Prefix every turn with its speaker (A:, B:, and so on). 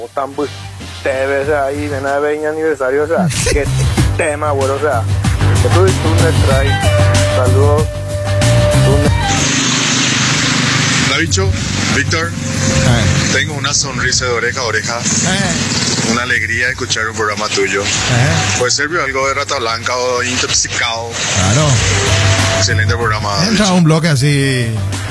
A: Tan pues TV, o sea, ahí de nada de 20 aniversario, o sea, qué tema, bueno, o sea, que tú me traes, saludos,
B: Davicho, Víctor, tengo una sonrisa de oreja a oreja, una alegría de escuchar un programa tuyo. Puede ser algo de Rata Blanca o Intoxicado.
C: Claro.
B: Excelente programa.
C: Entra
B: Davicho.
C: un bloque así